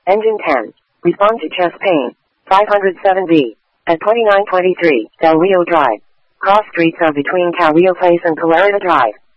Engine 10. Respond to chest pain. 507B. At 2923, Del Rio Drive. Cross streets are between Cal Rio Place and Colorado Drive.